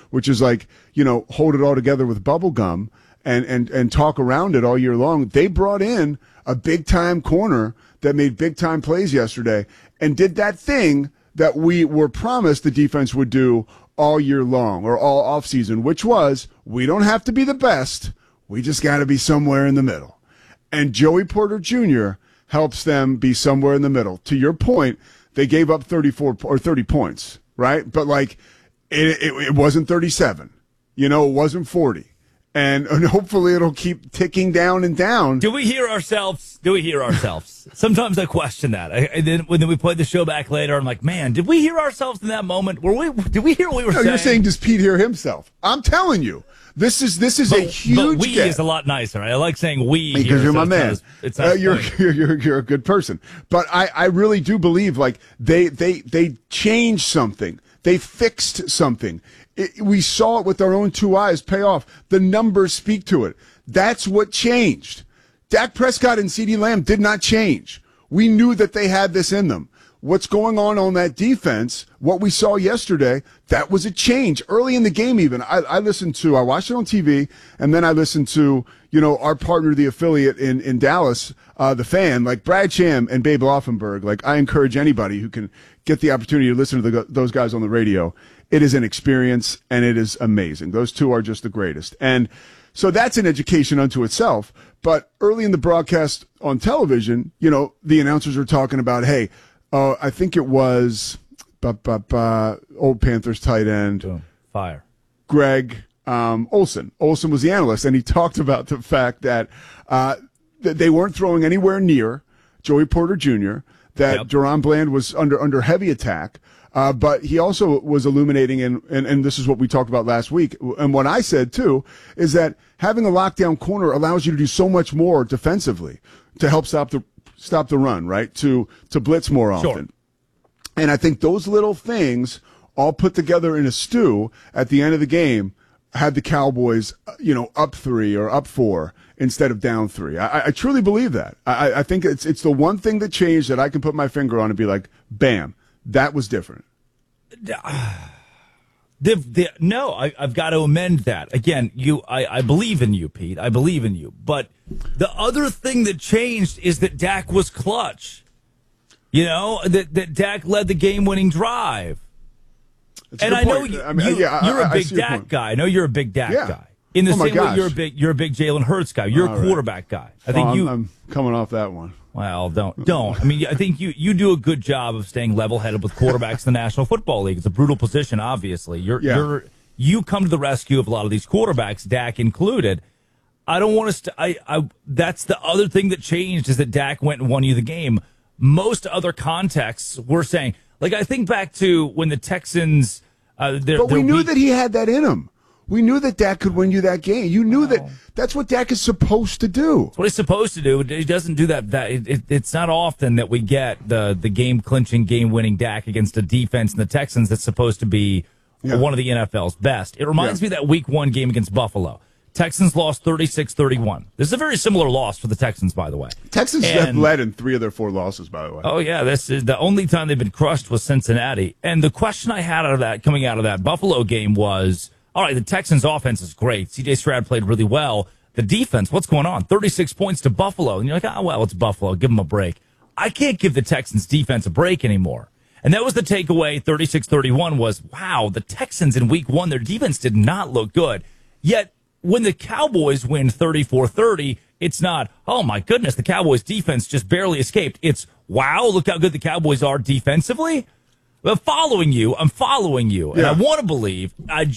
which is like, hold it all together with bubble gum and talk around it all year long. They brought in a big-time corner that made big-time plays yesterday and did that thing that we were promised the defense would do all year long or all offseason, which was, we don't have to be the best. We just got to be somewhere in the middle. And Joey Porter Jr. helps them be somewhere in the middle. To your point, they gave up 34 or 30 points, right? But it wasn't 37. It wasn't 40. And hopefully it'll keep ticking down and down. Do we hear ourselves? Sometimes I question that. And then when we played the show back later, I'm like, man, did we hear ourselves in that moment? Did we hear what we were saying? You're saying, does Pete hear himself? I'm telling you, this is a huge. But we is a lot nicer. I like saying we because you're my man. You're a good person. But I really do believe they changed something. They fixed something. We saw it with our own two eyes pay off. The numbers speak to it. That's what changed. Dak Prescott and CeeDee Lamb did not change. We knew that they had this in them. What's going on that defense, what we saw yesterday, that was a change. Early in the game even, I watched it on TV, and then I listened to, our partner, the affiliate in Dallas, the fan, like Brad Sham and Babe Laufenberg. I encourage anybody who can get the opportunity to listen to those guys on the radio. It is an experience, and it is amazing. Those two are just the greatest. And so that's an education unto itself. But early in the broadcast on television, the announcers are talking about, hey, I think it was old Panthers tight end. Boom. Fire. Greg Olsen. Olsen was the analyst, and he talked about the fact that they weren't throwing anywhere near Joey Porter Jr., that Deron Bland was under heavy attack. But he also was illuminating, and this is what we talked about last week, and what I said too, is that having a lockdown corner allows you to do so much more defensively to help stop the run, right? To blitz more often. Sure. And I think those little things all put together in a stew at the end of the game had the Cowboys, up 3 or up 4 instead of down 3. I truly believe that. I think it's the one thing that changed that I can put my finger on and be like, bam, that was different. No, I've got to amend that. Again, I believe in you, Pete. I believe in you. But the other thing that changed is that Dak was clutch. That Dak led the game-winning drive. And I know you're a big Dak guy. I know you're a big Dak guy. In the same way you're a big Jalen Hurts guy. You're a quarterback guy. I think I'm coming off that one. Well, don't. I mean, I think you do a good job of staying level-headed with quarterbacks in the National Football League. It's a brutal position, obviously. You come to the rescue of a lot of these quarterbacks, Dak included. I don't want to. That's the other thing that changed, is that Dak went and won you the game. Most other contexts, we're saying, I think back to when the Texans. But we knew that he had that in him. We knew that Dak could win you that game. You knew that's what Dak is supposed to do. That's what he's supposed to do. He doesn't do that. It's not often that we get the game-clinching, game-winning Dak against a defense in the Texans that's supposed to be one of the NFL's best. It reminds me of that Week 1 game against Buffalo. Texans lost 36-31. This is a very similar loss for the Texans, by the way. Texans have led in 3 of their 4 losses, by the way. Oh, yeah. This is the only time they've been crushed was Cincinnati. And the question I had coming out of that Buffalo game was, all right, the Texans' offense is great. C.J. Stroud played really well. The defense, what's going on? 36 points to Buffalo. And you're like, well, it's Buffalo. Give them a break. I can't give the Texans' defense a break anymore. And that was the takeaway. 36-31 was, wow, the Texans in Week 1, their defense did not look good. Yet, when the Cowboys win 34-30, it's not, oh, my goodness, the Cowboys' defense just barely escaped. It's, wow, look how good the Cowboys are defensively. I'm following you. And I want to believe.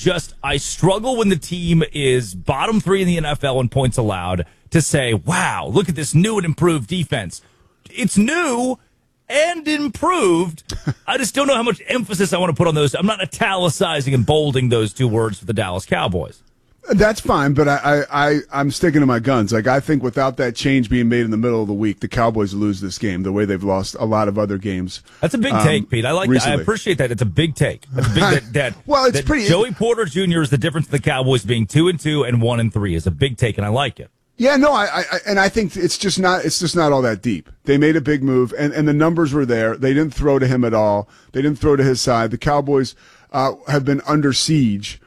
I struggle when the team is bottom 3 in the NFL in points allowed to say, wow, look at this new and improved defense. It's new and improved. I just don't know how much emphasis I want to put on those. I'm not italicizing and bolding those 2 words for the Dallas Cowboys. That's fine, but I'm sticking to my guns. I think without that change being made in the middle of the week, the Cowboys lose this game the way they've lost a lot of other games. That's a big take, Pete. I like that. I appreciate that. It's a big take. It's big it's pretty. Joey Porter Jr. is the difference in the Cowboys being 2-2 and 1-3 is a big take, and I like it. Yeah, no, I think it's just not all that deep. They made a big move, and the numbers were there. They didn't throw to him at all. They didn't throw to his side. The Cowboys have been under siege